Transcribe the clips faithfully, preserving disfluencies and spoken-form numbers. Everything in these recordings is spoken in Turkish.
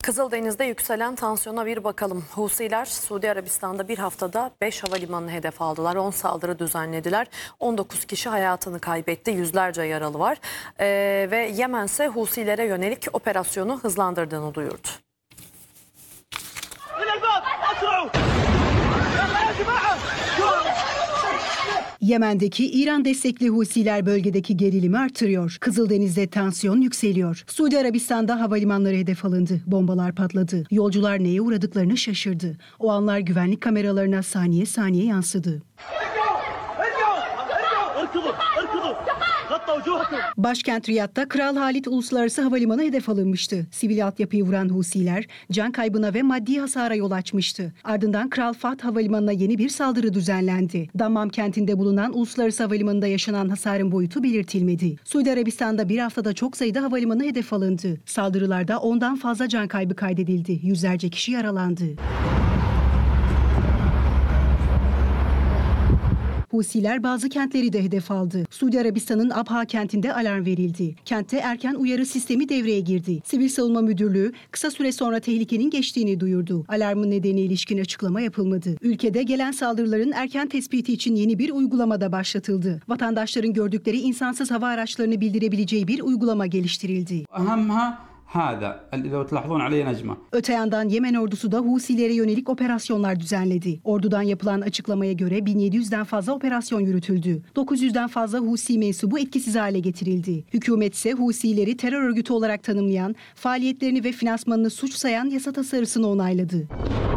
Kızıldeniz'de yükselen tansiyona bir bakalım. Husiler Suudi Arabistan'da bir haftada beş havalimanını hedef aldılar. on saldırı düzenlediler. on dokuz kişi hayatını kaybetti. Yüzlerce yaralı var. Ee, ve Yemen ise Husilere yönelik operasyonu hızlandırdığını duyurdu. Yemen'deki İran destekli Husiler bölgedeki gerilimi artırıyor. Kızıldeniz'de tansiyon yükseliyor. Suudi Arabistan'da havalimanları hedef alındı. Bombalar patladı. Yolcular neye uğradıklarını şaşırdı. O anlar güvenlik kameralarına saniye saniye yansıdı. Başkent Riyad'da Kral Halid Uluslararası Havalimanı hedef alınmıştı. Sivil altyapıyı vuran Husiler can kaybına ve maddi hasara yol açmıştı. Ardından Kral Fahd Havalimanı'na yeni bir saldırı düzenlendi. Dammam kentinde bulunan Uluslararası Havalimanı'nda yaşanan hasarın boyutu belirtilmedi. Suudi Arabistan'da bir haftada çok sayıda havalimanı hedef alındı. Saldırılarda ondan fazla can kaybı kaydedildi. Yüzlerce kişi yaralandı. Husiler bazı kentleri de hedef aldı. Suudi Arabistan'ın Abha kentinde alarm verildi. Kentte erken uyarı sistemi devreye girdi. Sivil Savunma Müdürlüğü kısa süre sonra tehlikenin geçtiğini duyurdu. Alarmın nedeni ilişkin açıklama yapılmadı. Ülkede gelen saldırıların erken tespiti için yeni bir uygulama da başlatıldı. Vatandaşların gördükleri insansız hava araçlarını bildirebileceği bir uygulama geliştirildi. Öte yandan Yemen ordusu da Husilere yönelik operasyonlar düzenledi. Ordudan yapılan açıklamaya göre bin yedi yüzden fazla operasyon yürütüldü. dokuz yüzden fazla Husi mensubu etkisiz hale getirildi. Hükümet ise Husileri terör örgütü olarak tanımlayan, faaliyetlerini ve finansmanını suç sayan yasa tasarısını onayladı.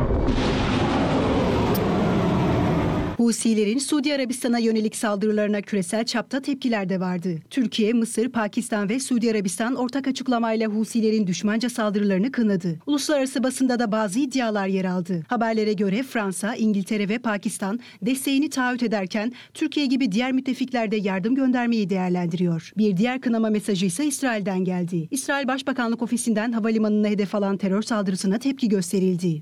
Husilerin Suudi Arabistan'a yönelik saldırılarına küresel çapta tepkiler de vardı. Türkiye, Mısır, Pakistan ve Suudi Arabistan ortak açıklamayla Husilerin düşmanca saldırılarını kınadı. Uluslararası basında da bazı iddialar yer aldı. Haberlere göre Fransa, İngiltere ve Pakistan desteğini taahhüt ederken Türkiye gibi diğer müttefikler de yardım göndermeyi değerlendiriyor. Bir diğer kınama mesajı ise İsrail'den geldi. İsrail Başbakanlık Ofisi'nden havalimanına hedef alan terör saldırısına tepki gösterildi.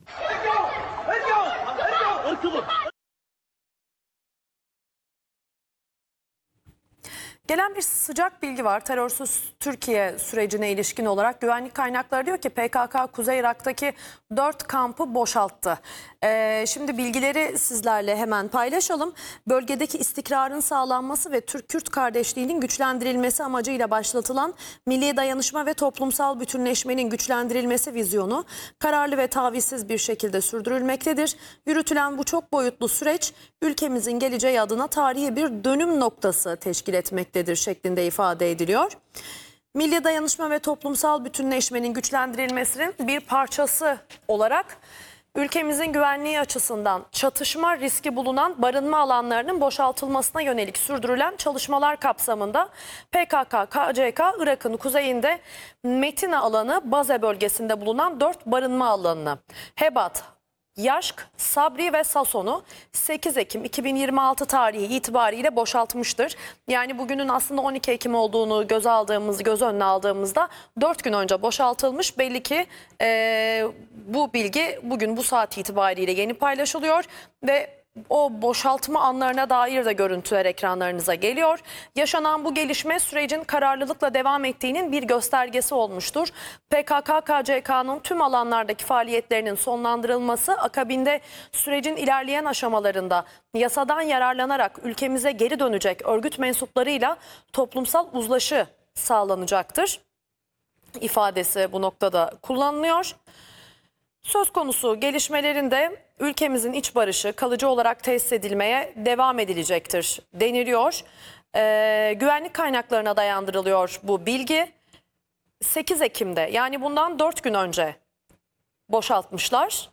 Gelen bir sıcak bilgi var. Terörsüz Türkiye sürecine ilişkin olarak güvenlik kaynakları diyor ki P K K Kuzey Irak'taki dört kampı boşalttı. Ee, şimdi bilgileri sizlerle hemen paylaşalım. Bölgedeki istikrarın sağlanması ve Türk-Kürt kardeşliğinin güçlendirilmesi amacıyla başlatılan milli dayanışma ve toplumsal bütünleşmenin güçlendirilmesi vizyonu kararlı ve tavizsiz bir şekilde sürdürülmektedir. Yürütülen bu çok boyutlu süreç ülkemizin geleceği adına tarihi bir dönüm noktası teşkil etmektedir şeklinde ifade ediliyor. Milli dayanışma ve toplumsal bütünleşmenin güçlendirilmesinin bir parçası olarak ülkemizin güvenliği açısından çatışma riski bulunan barınma alanlarının boşaltılmasına yönelik sürdürülen çalışmalar kapsamında P K K K C K Irak'ın kuzeyinde Metina alanı Baze bölgesinde bulunan dört barınma alanını Hebat, Yaşk, Sabri ve Sason'u sekiz Ekim iki bin yirmi altı tarihi itibariyle boşaltmıştır. Yani bugünün aslında on iki Ekim olduğunu göz aldığımız, göz önüne aldığımızda dört gün önce boşaltılmış. Belli ki e, bu bilgi bugün bu saat itibariyle yeni paylaşılıyor ve o boşaltma anlarına dair de görüntüler ekranlarınıza geliyor. Yaşanan bu gelişme sürecin kararlılıkla devam ettiğinin bir göstergesi olmuştur. P K K K C K'nın tüm alanlardaki faaliyetlerinin sonlandırılması, akabinde sürecin ilerleyen aşamalarında yasadan yararlanarak ülkemize geri dönecek örgüt mensuplarıyla toplumsal uzlaşı sağlanacaktır ifadesi bu noktada kullanılıyor. Söz konusu gelişmelerin de ülkemizin iç barışı kalıcı olarak tesis edilmeye devam edilecektir deniliyor. Ee, güvenlik kaynaklarına dayandırılıyor bu bilgi. sekiz Ekim'de yani bundan dört gün önce boşaltmışlar.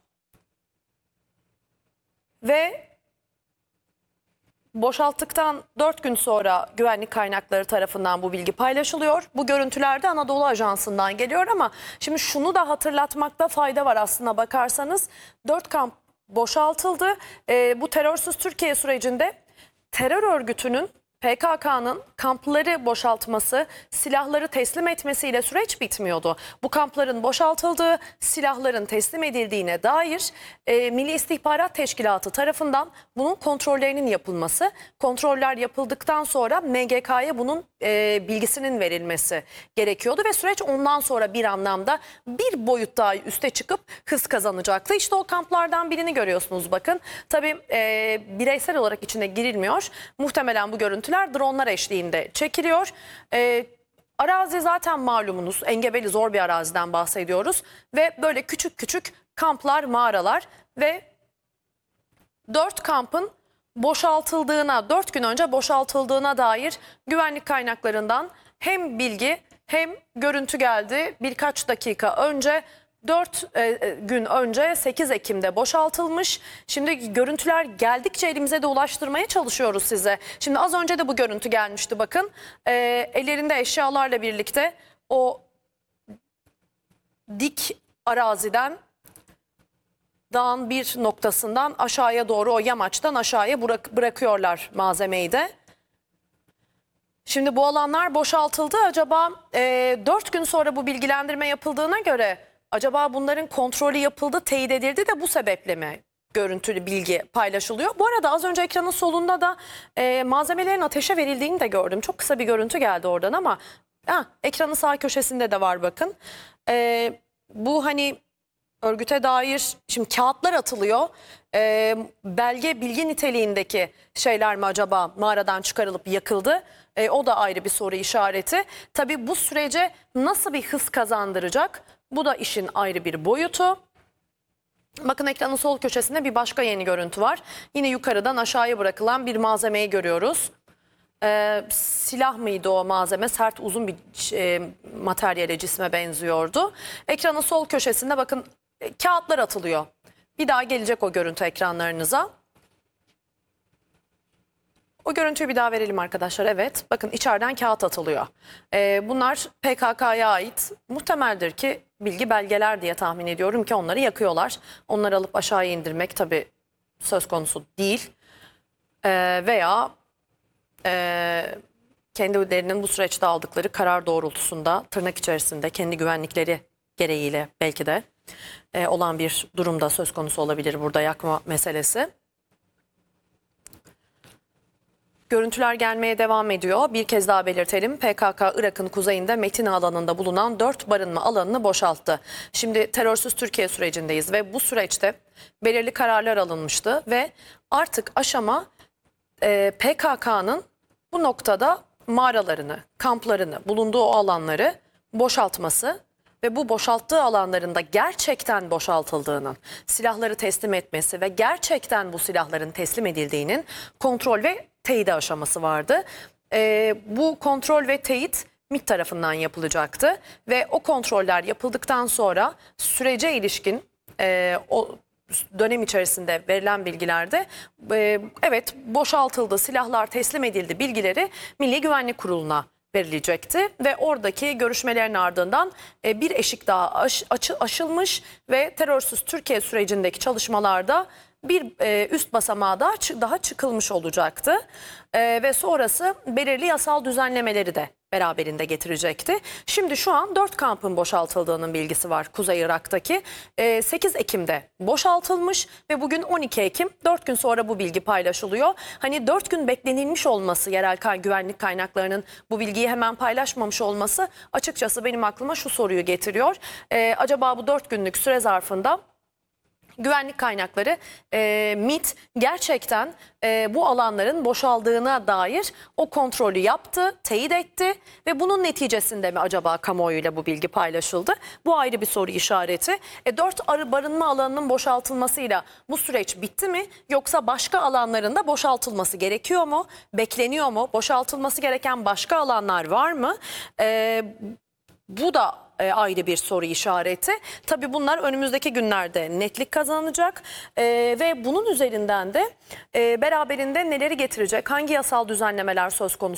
Ve boşalttıktan dört gün sonra güvenlik kaynakları tarafından bu bilgi paylaşılıyor. Bu görüntüler de Anadolu Ajansı'ndan geliyor ama şimdi şunu da hatırlatmakta fayda var aslına bakarsanız. Dört kamp boşaltıldı. E, bu terörsüz Türkiye sürecinde terör örgütünün P K K'nın kampları boşaltması, silahları teslim etmesiyle süreç bitmiyordu. Bu kampların boşaltıldığı, silahların teslim edildiğine dair e, Milli İstihbarat Teşkilatı tarafından bunun kontrollerinin yapılması, kontroller yapıldıktan sonra M G K'ya bunun e, bilgisinin verilmesi gerekiyordu ve süreç ondan sonra bir anlamda bir boyut daha üste çıkıp hız kazanacaktı. İşte o kamplardan birini görüyorsunuz bakın. Tabii e, bireysel olarak içine girilmiyor. Muhtemelen bu görüntüler dronlar eşliğinde çekiliyor. E, arazi zaten malumunuz, engebeli zor bir araziden bahsediyoruz. Ve böyle küçük küçük kamplar, mağaralar ve dört kampın boşaltıldığına, dört gün önce boşaltıldığına dair güvenlik kaynaklarından hem bilgi hem görüntü geldi. Birkaç dakika önce, dört gün önce sekiz Ekim'de boşaltılmış. Şimdi görüntüler geldikçe elimize de ulaştırmaya çalışıyoruz size. Şimdi az önce de bu görüntü gelmişti bakın. E, ellerinde eşyalarla birlikte o dik araziden, dağın bir noktasından aşağıya doğru, o yamaçtan aşağıya bırak, bırakıyorlar malzemeyi de. Şimdi bu alanlar boşaltıldı. Acaba e, dört gün sonra bu bilgilendirme yapıldığına göre acaba bunların kontrolü yapıldı, teyit edildi de bu sebeple mi görüntülü bilgi paylaşılıyor? Bu arada az önce ekranın solunda da e, malzemelerin ateşe verildiğini de gördüm. Çok kısa bir görüntü geldi oradan ama ha, ekranın sağ köşesinde de var bakın. E, bu hani örgüte dair şimdi kağıtlar atılıyor. E, belge, bilgi niteliğindeki şeyler mi acaba mağaradan çıkarılıp yakıldı? E, o da ayrı bir soru işareti. Tabii bu sürece nasıl bir hız kazandıracak? Bu da işin ayrı bir boyutu. Bakın ekranın sol köşesinde bir başka yeni görüntü var. Yine yukarıdan aşağıya bırakılan bir malzemeyi görüyoruz. Ee, silah mıydı o malzeme? Sert uzun bir e, materyale, cisme benziyordu. Ekranın sol köşesinde bakın e, kağıtlar atılıyor. Bir daha gelecek o görüntü ekranlarınıza. O görüntüyü bir daha verelim arkadaşlar. Evet, bakın içeriden kağıt atılıyor. Ee, bunlar P K K'ya ait. Muhtemeldir ki bilgi belgeler diye tahmin ediyorum ki onları yakıyorlar. Onları alıp aşağıya indirmek tabii söz konusu değil. Ee, veya e, kendilerinin bu süreçte aldıkları karar doğrultusunda tırnak içerisinde kendi güvenlikleri gereğiyle belki de e, olan bir durumda söz konusu olabilir burada yakma meselesi. Görüntüler gelmeye devam ediyor. Bir kez daha belirtelim. P K K Irak'ın kuzeyinde Metin alanında bulunan dört barınma alanını boşalttı. Şimdi terörsüz Türkiye sürecindeyiz ve bu süreçte belirli kararlar alınmıştı ve artık aşama e, P K K'nın bu noktada mağaralarını, kamplarını, bulunduğu o alanları boşaltması ve bu boşalttığı alanlarında gerçekten boşaltıldığının, silahları teslim etmesi ve gerçekten bu silahların teslim edildiğinin kontrol ve teyit aşaması vardı. Ee, bu kontrol ve teyit MİT tarafından yapılacaktı ve o kontroller yapıldıktan sonra sürece ilişkin e, o dönem içerisinde verilen bilgilerde e, evet boşaltıldı, silahlar teslim edildi bilgileri Milli Güvenlik Kurulu'na verilecekti ve oradaki görüşmelerin ardından e, bir eşik daha aş, açı, aşılmış ve terörsüz Türkiye sürecindeki çalışmalarda bir e, üst basamağa daha, daha çıkılmış olacaktı e, ve sonrası belirli yasal düzenlemeleri de beraberinde getirecekti. Şimdi şu an dört kampın boşaltıldığının bilgisi var Kuzey Irak'taki. E, sekiz Ekim'de boşaltılmış ve bugün on iki Ekim, dört gün sonra bu bilgi paylaşılıyor. Hani dört gün beklenilmiş olması, yerel kay güvenlik kaynaklarının bu bilgiyi hemen paylaşmamış olması açıkçası benim aklıma şu soruyu getiriyor. E, acaba bu dört günlük süre zarfında güvenlik kaynakları e, MİT gerçekten e, bu alanların boşaldığına dair o kontrolü yaptı, teyit etti ve bunun neticesinde mi acaba kamuoyuyla bu bilgi paylaşıldı? Bu ayrı bir soru işareti. E, dört arı barınma alanının boşaltılmasıyla bu süreç bitti mi? Yoksa başka alanların da boşaltılması gerekiyor mu? Bekleniyor mu? Boşaltılması gereken başka alanlar var mı? E, bu da E, ayrı bir soru işareti. Tabii bunlar önümüzdeki günlerde netlik kazanacak e, ve bunun üzerinden de e, beraberinde neleri getirecek, hangi yasal düzenlemeler söz konusu